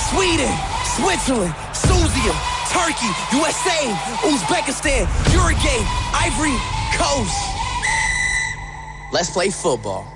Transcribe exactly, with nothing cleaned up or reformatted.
Sweden, Switzerland, Susia, Turkey, U S A, Uzbekistan, Uruguay, Ivory Coast. Let's play football.